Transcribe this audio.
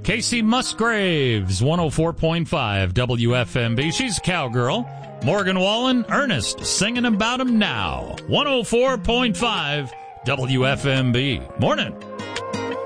Casey Musgraves, 104.5 WFMB. She's a cowgirl. Morgan Wallen, Ernest, singing about him now. 104.5 WFMB. Morning.